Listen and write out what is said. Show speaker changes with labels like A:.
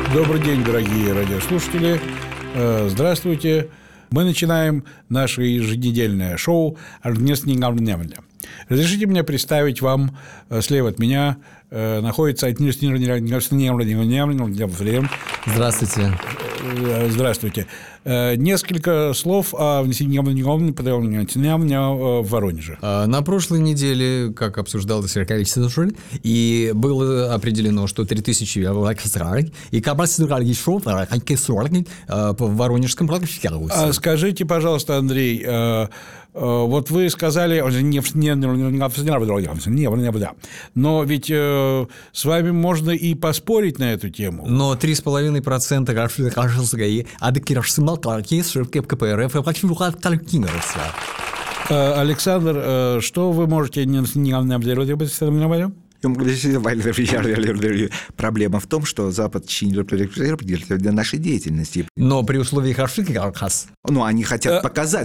A: Добрый день, дорогие радиослушатели. Здравствуйте. Мы начинаем наше еженедельное шоу «Разрешите мне представить вам, слева от меня находится...
B: Здравствуйте.
A: Здравствуйте. Несколько слов о в Воронеже.
B: На прошлой неделе, как обсуждалось количество, и было определено, что 3000 и по Воронежском практике.
A: Скажите, пожалуйста, Андрей, вот вы сказали, но ведь с вами можно и поспорить на эту тему.
B: Но 3,5%
A: Александр, что вы можете...
C: Проблема в том, что Запад чинит для нашей деятельности.
B: Но при условии
C: Ну, они хотят показать